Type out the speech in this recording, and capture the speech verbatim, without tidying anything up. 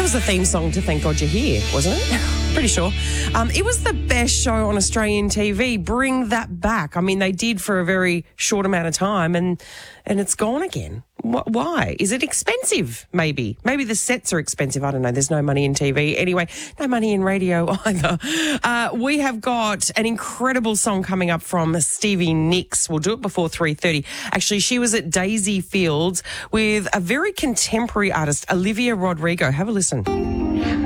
was the theme song to Thank God You're Here, wasn't it? Pretty sure. Um, it was the best show on Australian T V. Bring that back. I mean, they did for a very short amount of time and and it's gone again. Wh- why? Is it expensive? Maybe. Maybe the sets are expensive. I don't know. There's no money in T V. Anyway, no money in radio either. Uh, we have got an incredible song coming up from Stevie Nicks. We'll do it before three thirty. Actually, she was at Daisy Fields with a very contemporary artist, Olivia Rodrigo. Have a listen.